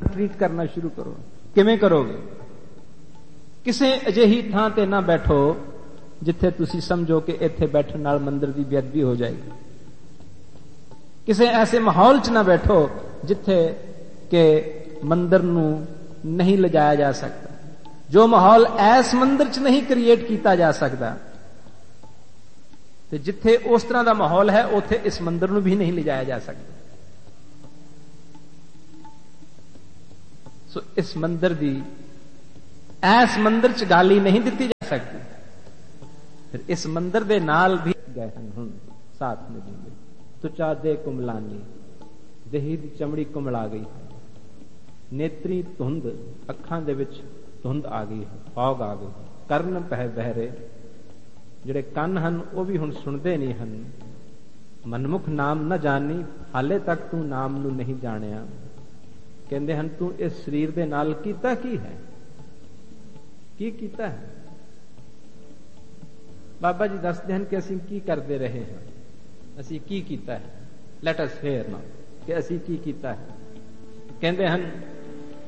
Treat करना शुरू करो। किवें करोगे? किसी अजिही थां ते ना बैठो जिथे तुसी समझो कि इत्थे बैठण नाल मंदिर की बेअदबी हो जाएगी। किसी ऐसे माहौल च ना बैठो जिथे के मंदिर नूं नहीं लिजाया जा सकता। जो माहौल ऐस मंदिर च नहीं क्रिएट किया जा सकता, तो जिथे उस तरह का माहौल है उथे इस मंदिर नूं भी नहीं लिजाया जा सकता। सो इस मंदिर की ऐस मंदिर च गाली नहीं दी जा सकती। फिर इस मंदिर के नाल भी गए हुण साथ में देंगे। तुचा दे कुमलानी, देही दी चमड़ी कुमला गई है, नेत्री धुंध, अखां दे विच धुंध आ गई है, फॉग आ गई, करन पै बहरे, जिहड़े कन हन वो भी हुण सुणदे नहीं हन, मनमुख नाम न जानी, हाले तक तू नाम नूं नहीं जाणिया। कहंदे हन तू इस शरीर दे नाल कीता की है, की कीता है? बाबा जी दसदे हन कि असीं की करदे रहे हैं, असीं की कीता है। लेट अस हेयर नाउ कि असीं की कीता है। कहंदे हन